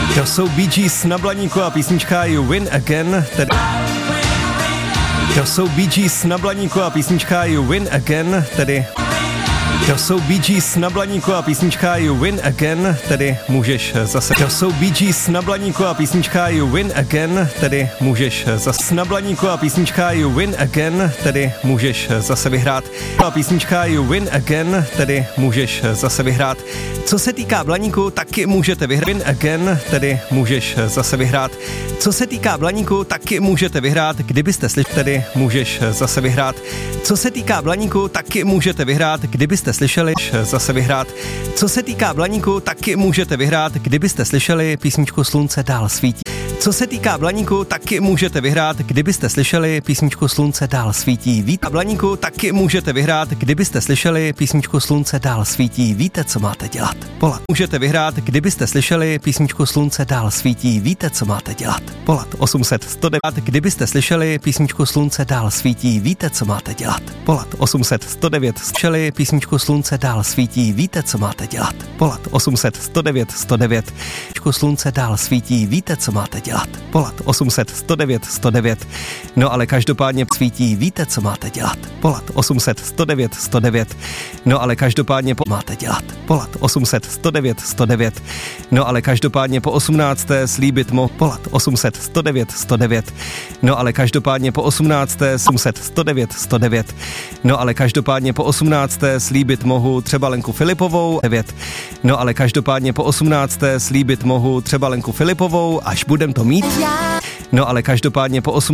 To jsou Bee Gees na Blaníku a písnička You Win Again, tedy... To jsou Bee Gees na Blaníku a písnička You Win Again, tedy... To jsou Bee Gees na Blaníku a písnička You Win Again, tedy můžeš zase... To jsou Bee Gees na Blaníku a písnička You Win Again, tedy můžeš zase... Na Blaníku a písnička You Win Again, tedy můžeš zase vyhrát. A písnička You Win Again, tedy můžeš zase vyhrát. Co se týká Blaníku, taky můžete vyhrát. Win Again, tedy můžeš zase vyhrát. Co se týká Blaníku, taky můžete vyhrát, kdybyste slyšeli, tedy můžeš zase vyhrát. Co se týká Blaníku, taky můžete vyhrát, kdybyste slyšeli, zase vyhrát. Co se týká Blaníku, taky můžete vyhrát, kdybyste slyšeli písničku Slunce dál svítí. Co se týká Blaníku, taky můžete vyhrát, kdybyste slyšeli písničku Slunce dál svítí. Víte, Blaníku, taky můžete vyhrát, kdybyste slyšeli písničku Slunce dál svítí. Víte, co máte dělat? Polat. Můžete vyhrát, kdybyste slyšeli písničku Slunce dál svítí. Víte, co máte dělat? Polat 800 109. Kdybyste slyšeli písničku Slunce dál svítí. Víte, co máte dělat? Polat 800 109. Slyšeli písničku Slunce dál svítí. Víte, co máte dělat? Polat 800 109 109. Slunce dál svítí. Víte, co máte dělat? Polat 800 109 109. No ale každopádně svítí. Víte, co máte dělat? Polat 800 109 109. No ale každopádně máte dělat. Polat 800 109 109. No ale každopádně po 18. slíbit mohu. Polat 800 109 109. No ale každopádně po 18. 800 109 109. No ale každopádně po 18. slíbit mohu třeba Lenku Filipovou 9. No ale každopádně po 18. slíbit mohu třeba Lenku Filipovou, až budem to mít. No ale každopádně po 18.